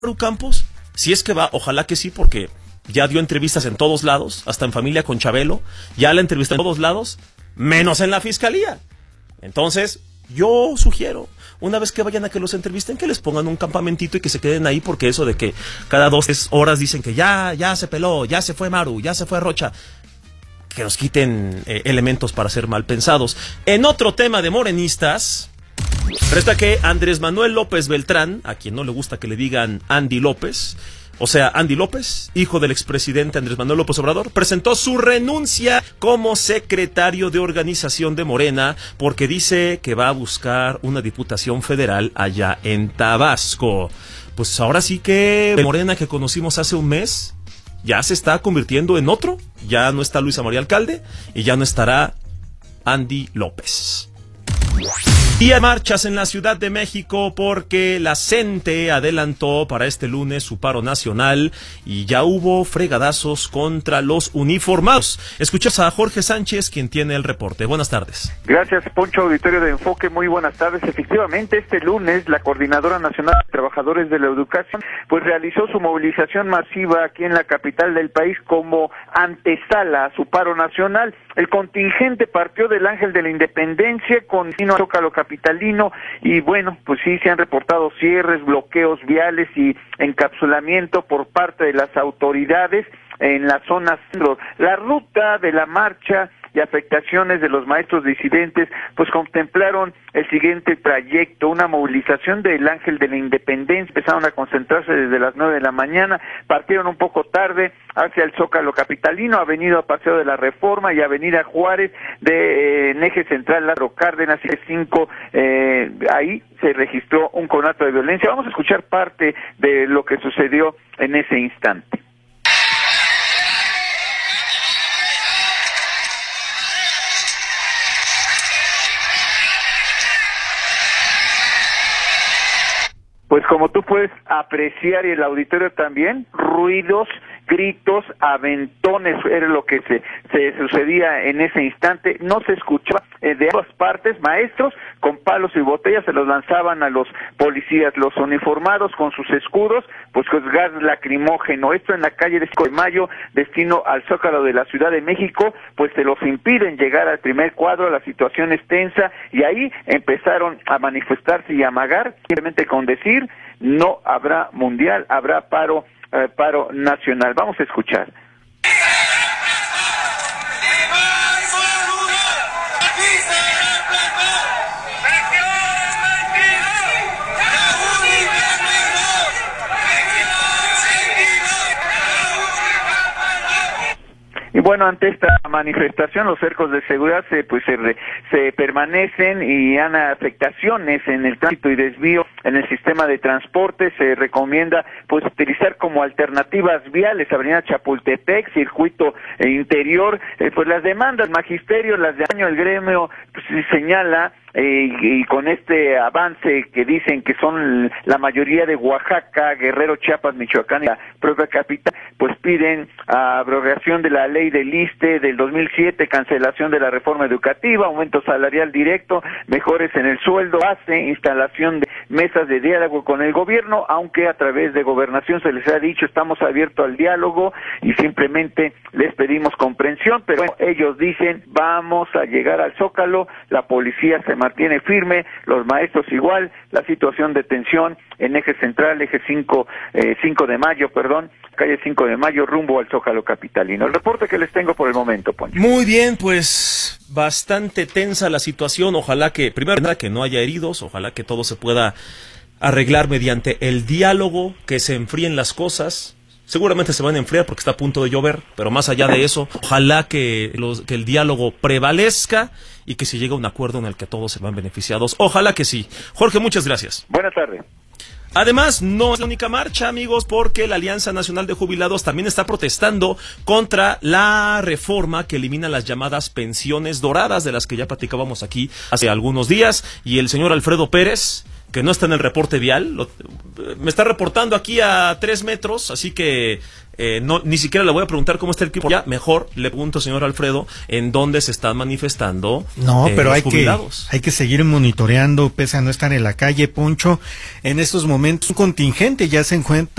Maru Campos? Si es que va, ojalá que sí, porque ya dio entrevistas en todos lados, hasta en Familia con Chabelo, ya la entrevistó en todos lados, menos en la fiscalía. Entonces, yo sugiero, una vez que vayan a que los entrevisten, que les pongan un campamentito y que se queden ahí, porque eso de que cada 2 horas dicen que ya se peló, ya se fue Maru, ya se fue Rocha, que nos quiten elementos para ser mal pensados. En otro tema de morenistas, resta que Andrés Manuel López Beltrán, a quien no le gusta que le digan Andy López, o sea, Andy López, hijo del expresidente Andrés Manuel López Obrador, presentó su renuncia como secretario de organización de Morena porque dice que va a buscar una diputación federal allá en Tabasco. Pues ahora sí que Morena que conocimos hace un mes ya se está convirtiendo en otro. Ya no está Luisa María Alcalde y ya no estará Andy López. Y hay marchas en la Ciudad de México porque la CENTE adelantó para este lunes su paro nacional y ya hubo fregadazos contra los uniformados. Escuchas a Jorge Sánchez, quien tiene el reporte. Buenas tardes. Gracias, Poncho, auditorio de Enfoque, muy buenas tardes. Efectivamente, este lunes la Coordinadora Nacional de Trabajadores de la Educación pues realizó su movilización masiva aquí en la capital del país como antesala a su paro nacional. El contingente partió del Ángel de la Independencia con destino al Zócalo capitalino y bueno, pues sí se han reportado cierres, bloqueos viales y encapsulamiento por parte de las autoridades en la zona centro. La ruta de la marcha y afectaciones de los maestros disidentes, pues contemplaron el siguiente trayecto: una movilización del Ángel de la Independencia, empezaron a concentrarse desde las 9 de la mañana, partieron un poco tarde hacia el Zócalo capitalino, Avenida Paseo de la Reforma y Avenida Juárez en eje central Lázaro Cárdenas, 5, ahí se registró un conato de violencia. Vamos a escuchar parte de lo que sucedió en ese instante. Pues como tú puedes apreciar y el auditorio también, ruidos, gritos, aventones era lo que se sucedía en ese instante. No se escuchaba de ambas partes, maestros con palos y botellas se los lanzaban a los policías, los uniformados con sus escudos, pues con gas lacrimógeno. Esto en la calle de 5 de Mayo, destino al Zócalo de la Ciudad de México, pues se los impiden llegar al primer cuadro, la situación es tensa y ahí empezaron a manifestarse y a amagar, simplemente con decir no habrá mundial, habrá paro nacional. Vamos a escuchar. Y bueno, ante esta manifestación, los cercos de seguridad se permanecen y han afectaciones en el tránsito y desvío en el sistema de transporte. Se recomienda pues utilizar como alternativas viales Avenida Chapultepec, circuito interior. Pues las demandas, magisterio, las de año, el gremio pues, señala y con este avance que dicen que son la mayoría de Oaxaca, Guerrero, Chiapas, Michoacán y la propia capital, pues piden abrogación de la ley del ISSSTE del 2007, cancelación de la reforma educativa, aumento salarial directo, mejores en el sueldo base, instalación de mesas de diálogo con el gobierno, aunque a través de Gobernación se les ha dicho estamos abiertos al diálogo y simplemente les pedimos comprensión, pero bueno, ellos dicen vamos a llegar al Zócalo, la policía se mantiene firme, los maestros igual, la situación de tensión en eje central, eje 5 de Mayo, calle 5 de Mayo, rumbo al Zócalo capitalino. El reporte que les tengo por el momento, Poncho. Muy bien, pues bastante tensa la situación. Ojalá que, primero nada, que no haya heridos, ojalá que todo se pueda arreglar mediante el diálogo, que se enfríen las cosas. Seguramente se van a enfriar porque está a punto de llover, pero más allá de eso, ojalá que el diálogo prevalezca y que se llegue a un acuerdo en el que todos se van beneficiados. Ojalá que sí. Jorge, muchas gracias. Buenas tardes. Además, no es la única marcha, amigos, porque la Alianza Nacional de Jubilados también está protestando contra la reforma que elimina las llamadas pensiones doradas, de las que ya platicábamos aquí hace algunos días, y el señor Alfredo Pérez que no está en el reporte vial. Me está reportando aquí a 3 metros, así que ni siquiera le voy a preguntar cómo está el equipo. Ya mejor le pregunto, señor Alfredo, en dónde se están manifestando pero los hay jubilados. hay que seguir monitoreando, pese a no estar en la calle, Poncho. En estos momentos un contingente ya se encuentra